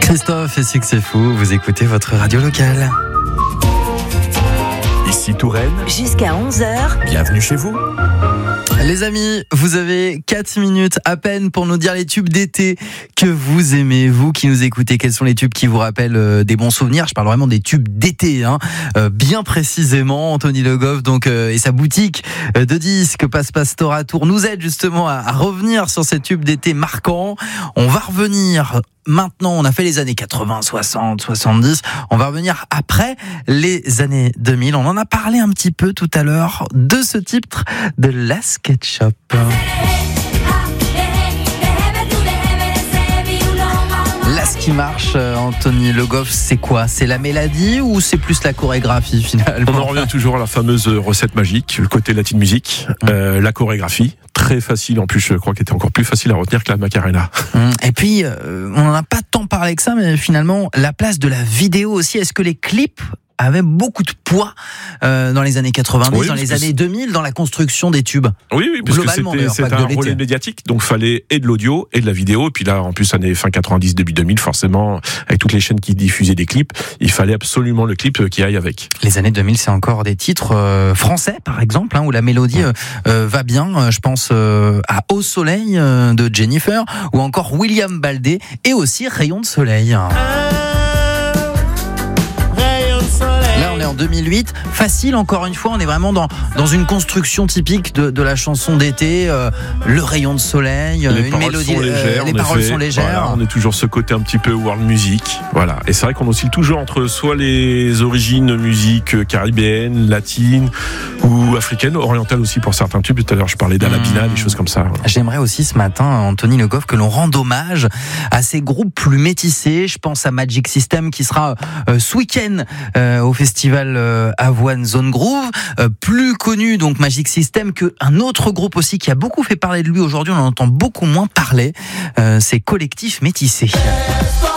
Christophe et Succès Fou, vous écoutez votre radio locale. Ici Touraine. Jusqu'à 11h. Bienvenue chez vous. Les amis, vous avez 4 minutes à peine pour nous dire les tubes d'été que vous aimez, vous qui nous écoutez. Quels sont les tubes qui vous rappellent des bons souvenirs? Je parle vraiment des tubes d'été, bien précisément. Anthony Le Goff donc, et sa boutique de disques Passe Pastora Tour nous aide justement à revenir sur ces tubes d'été marquants. On va revenir maintenant, on a fait les années 80, 60, 70. On va revenir après les années 2000. On en a parlé un petit peu tout à l'heure de ce titre de La SketchUp. Là, ce qui marche, Anthony Le Goff, c'est quoi? C'est la mélodie ou c'est plus la chorégraphie finalement? On en revient toujours à la fameuse recette magique, le côté latin music, la chorégraphie. Très facile, en plus je crois qu'elle était encore plus facile à retenir que la Macarena. Et puis, on n'en a pas tant parlé que ça, mais finalement, la place de la vidéo aussi. Est-ce que les clips avaient beaucoup de poids dans les années 90, oui, dans les années 2000, dans la construction des tubes? Oui, parce que c'était un relais médiatique, donc fallait et de l'audio et de la vidéo. Et puis là, en plus, années fin 90, début 2000, forcément, avec toutes les chaînes qui diffusaient des clips, il fallait absolument le clip qui aille avec. Les années 2000, c'est encore des titres français, par exemple, où la mélodie va bien. Je pense à Au Soleil de Jennifer, ou encore William Baldé, et aussi Rayon de Soleil. Là, on est en 2008. Facile, encore une fois, on est vraiment dans une construction typique de la chanson d'été. Le rayon de soleil, une mélodie. Les paroles sont légères. Voilà, on est toujours ce côté un petit peu world music. Voilà. Et c'est vrai qu'on oscille toujours entre soit les origines musique caribéenne, latine ou africaine, orientale aussi pour certains tubes. Tout à l'heure, je parlais d'Alabina, des choses comme ça. Voilà. J'aimerais aussi ce matin, Anthony Le Goff, que l'on rende hommage à ces groupes plus métissés. Je pense à Magic System qui sera ce week-end au festival Avoine Zone Groove, plus connu donc Magic System qu'un autre groupe aussi qui a beaucoup fait parler de lui aujourd'hui, on en entend beaucoup moins parler, c'est Collectif Métissé.